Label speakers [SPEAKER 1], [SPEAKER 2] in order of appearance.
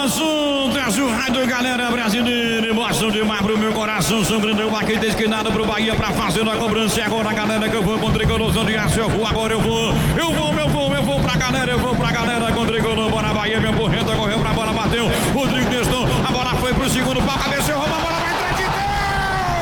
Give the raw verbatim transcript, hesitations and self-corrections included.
[SPEAKER 1] assunto, é o rádio, galera brasileira. Mostram demais pro meu coração. Sangrando eu aqui desquinado pro Bahia pra fazer a cobrança. E agora, galera, que eu vou com tricolor de aço. Eu vou, agora eu vou. Eu vou, eu vou, eu vou pra galera. Eu vou pra galera com tricolor. Bora Bahia, meu porreta correu pra bola, bateu. O